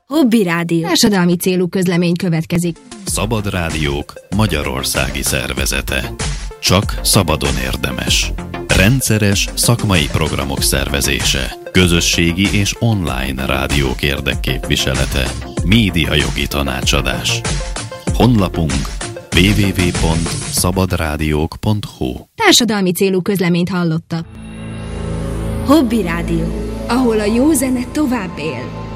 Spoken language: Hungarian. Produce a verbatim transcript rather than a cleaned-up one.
Hobby Rádió. Társadalmi célú közlemény következik. Szabad Rádiók magyarországi szervezete. Csak szabadon érdemes. Rendszeres szakmai programok szervezése. Közösségi és online rádiók érdekképviselete. Médiajogi tanácsadás. Honlapunk double-u double-u double-u pont szabadrádiók pont hu. Társadalmi célú közleményt hallottak. Hobby Rádió. Ahol a jó zene tovább él.